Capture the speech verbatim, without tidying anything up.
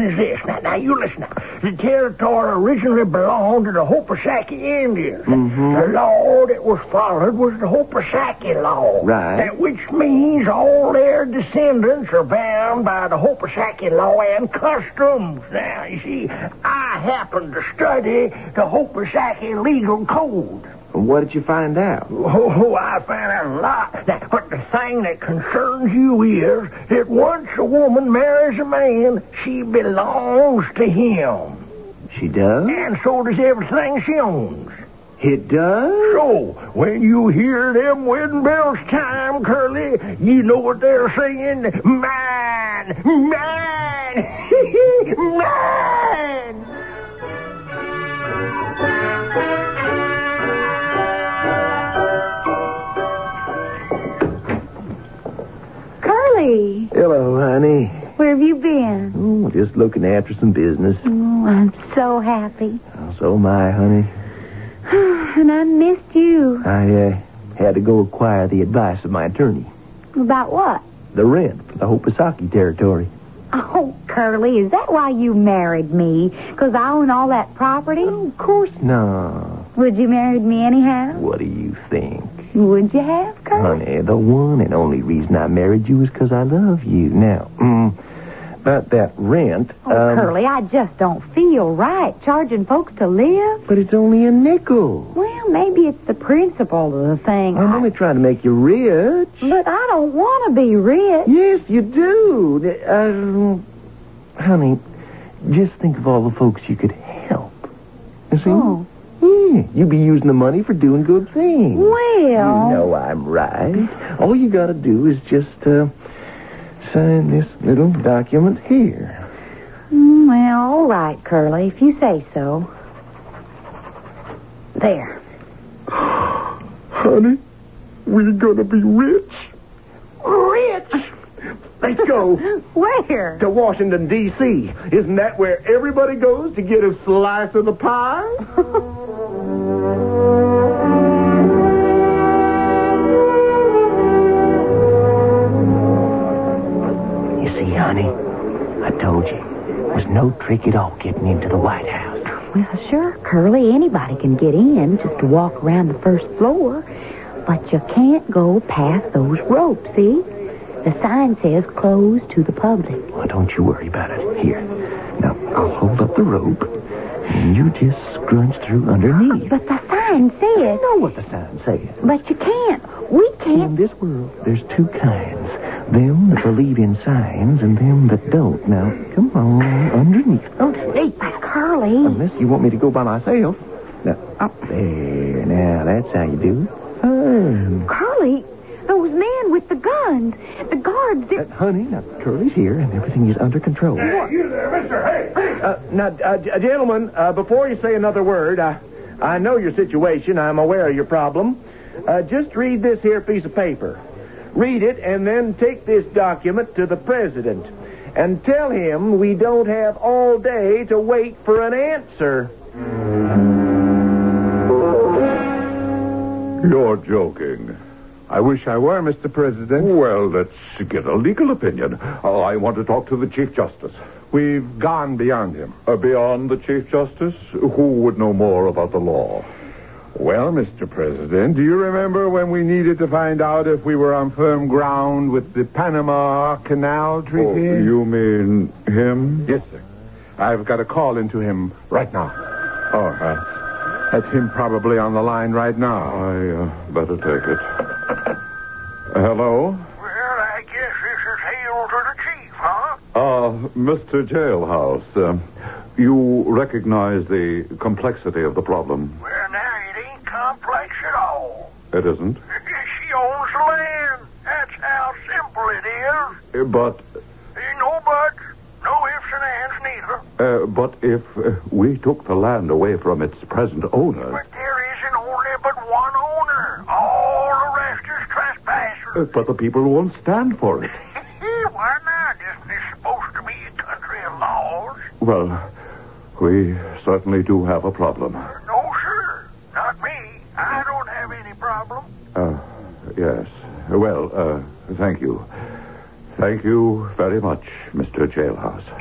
is this. Now, now you listen. Now. The territory originally belonged to the Hopasaki Indians. Mm-hmm. The law that was followed was the Hopasaki law. Right. That which means all their descendants are bound by the Hopasaki law and customs. Now, you see, I happen to study the Hopasaki legal code. What did you find out? Oh, I found out a lot. Now, but the thing that concerns you is that once a woman marries a man, she belongs to him. She does? And so does everything she owns. It does? So, when you hear them wedding bells chime, Curly, you know what they're saying? Mine! Mine! Mine! Curly. Hello, honey. Where have you been? Oh, just looking after some business. Oh, I'm so happy. Oh, so am I, honey. And I missed you. I uh, had to go acquire the advice of my attorney. About what? The rent for the Hopasaki territory. Oh, Curly, is that why you married me? Because I own all that property? Oh, of course not. Would you married me anyhow? What do you think? Would you have, Curly? Honey, the one and only reason I married you is because I love you. Now, mm, about that rent... Oh, um, Curly, I just don't feel right charging folks to live. But it's only a nickel. Well, maybe it's the principle of the thing. I'm I- only trying to make you rich. But I don't want to be rich. Yes, you do. Um, honey, just think of all the folks you could help. You see? Oh. Yeah, you'd be using the money for doing good things. Well... You know I'm right. All you got to do is just uh, sign this little document here. Mm, well, all right, Curly, if you say so. There. Honey, we're going to be rich. Rich! Let's go Where? to Washington, D C Isn't that where everybody goes to get a slice of the pie? You see, honey, I told you, there's no trick at all getting into the White House. Well, sure, Curly, anybody can get in, just to walk around the first floor. But you can't go past those ropes, see? The sign says closed to the public. Well, don't you worry about it. Here, now, I'll hold up the rope, and you just scrunch through underneath. But the sign I says... know what the sign says. But you can't. We In can't... this world, there's two kinds. Them that believe in signs and them that don't. Now, come on, underneath. Oh, hey, Curly. unless you want me to go by myself. Now, up there. Now, that's how you do it. Fine. Curly, those men with the guns. The guards... Uh, honey, now, Curly's here, and everything is under control. Hey, you there, mister. Hey, hey. Uh, now, uh, g- gentlemen, uh, before you say another word, I, I know your situation. I'm aware of your problem. Uh, just read this here piece of paper. Read it, and then take this document to the president. And tell him we don't have all day to wait for an answer. You're joking. I wish I were, Mister President. Well, let's get a legal opinion. Oh, I want to talk to the Chief Justice. We've gone beyond him. Uh, beyond the Chief Justice? Who would know more about the law? Well, Mister President, do you remember when we needed to find out if we were on firm ground with the Panama Canal Treaty? Oh, you mean him? Yes, sir. I've got a call into him right now. Oh, that's... That's him probably on the line right now. I uh, better take it. Uh, hello? Well, I guess this is hail to the chief, huh? Uh, Mister Jailhouse, uh, you recognize the complexity of the problem. Well, now, it ain't complex at all. It isn't. She owns the land. That's how simple it is. Uh, But, Ain't no buts, no ifs and ands neither. uh, but if uh, we took the land away from its present owner... But there isn't only but one owner. All the rest is trespassers. Uh, but the people won't stand for it. Why not? Isn't this supposed to be a country of laws? Well, we certainly do have a problem. No, sir. Not me. I don't have any problem. Uh, yes. Well, uh, thank you. Thank you very much, Mister Jailhouse.